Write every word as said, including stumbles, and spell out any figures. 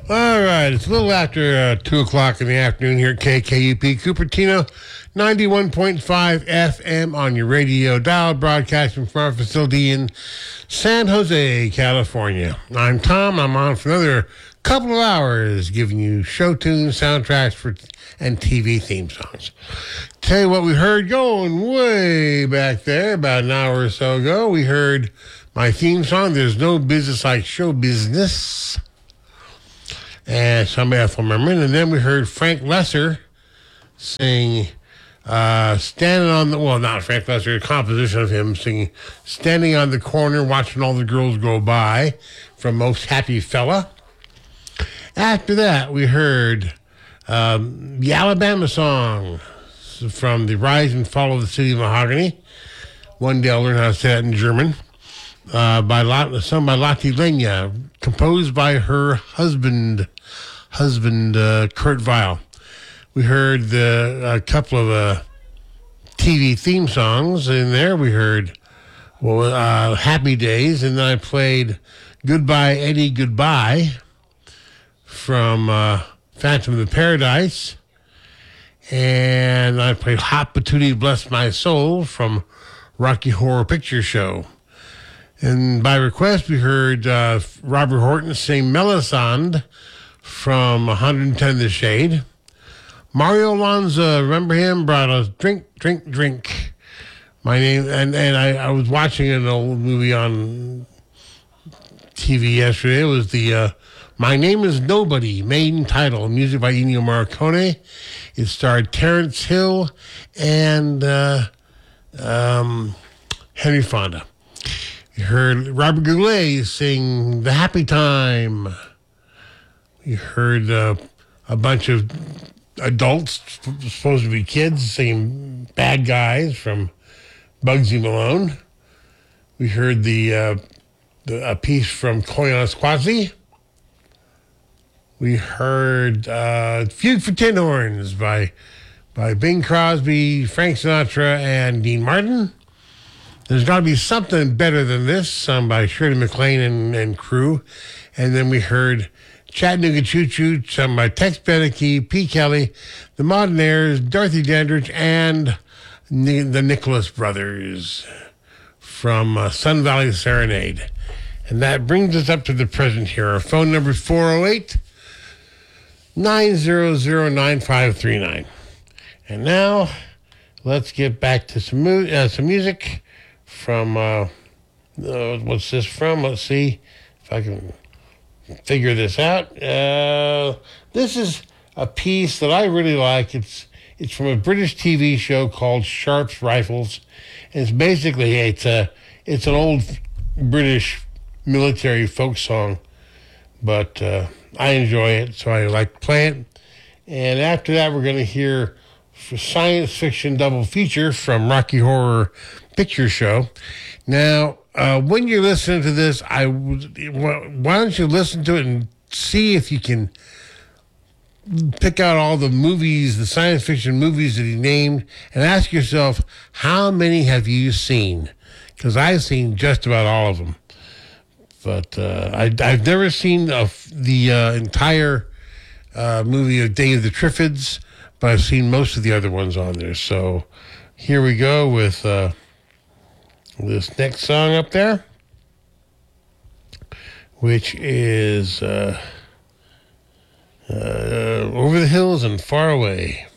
All right, it's a little after uh, two o'clock in the afternoon here at K K U P Cupertino, ninety-one point five F M on your radio dial, broadcasting from our facility in San Jose, California. I'm Tom. I'm on for another couple of hours, giving you show tunes, soundtracks, for and T V theme songs. Tell you what we heard going way back there, about an hour or so ago. We heard my theme song, There's No Business Like Show Business. And somebody else will remember. And then we heard Frank Lesser sing uh, Standing on the, well, not Frank Lesser, a composition of him singing Standing on the Corner, Watching All the Girls Go By from Most Happy Fella. After that, we heard um, the Alabama song from The Rise and Fall of the City of Mahogany. One day I'll learn how to say that in German. Uh, by Lot, sung by Lotte Lenya, composed by her husband, husband uh, Kurt Weill. We heard the, a couple of uh, T V theme songs in there. We heard well, uh, Happy Days, and then I played Goodbye Eddie Goodbye from uh, Phantom of the Paradise, and I played Hot Patootie Bless My Soul from Rocky Horror Picture Show. And by request, we heard uh, Robert Horton sing Melisande from one hundred ten The Shade. Mario Lanza, remember him? Brought us Drink, Drink, Drink. My name, and, and I, I was watching an old movie on T V yesterday. It was the uh, My Name is Nobody, maiden title, music by Ennio Morricone. It starred Terrence Hill and uh, um, Henry Fonda. You heard Robert Goulet sing The Happy Time. You heard uh, a bunch of adults, supposed to be kids, singing Bad Guys from Bugsy Malone. We heard the, uh, the a piece from Koyana Squatzy. We heard uh, Fugue for Tin Horns by, by Bing Crosby, Frank Sinatra, and Dean Martin. There's got to be something better than this, sung by Shirley MacLaine and, and crew. And then we heard Chattanooga Choo Choo, sung by Tex Beneke, P. Kelly, the Modernaires, Dorothy Dandridge, and Ni- the Nicholas Brothers from uh, Sun Valley Serenade. And that brings us up to the present here. Our phone number is four oh eight, nine hundred, nine five three nine. And now, let's get back to some, mu- uh, some music. From, uh, uh, what's this from? Let's see if I can figure this out. Uh, this is a piece that I really like. It's it's from a British T V show called Sharp's Rifles. And it's basically, it's a, it's an old British military folk song, but uh, I enjoy it, so I like to play it. And after that, we're going to hear a science fiction double feature from Rocky Horror Picture Show. Now, uh, when you're listening to this, I would, why don't you listen to it and see if you can pick out all the movies, the science fiction movies that he named, and ask yourself, how many have you seen? Because I've seen just about all of them. But uh, I, I've never seen a, the uh, entire uh, movie of Day of the Triffids, but I've seen most of the other ones on there. So here we go with uh, this next song up there, which is uh, uh, Over the Hills and Far Away.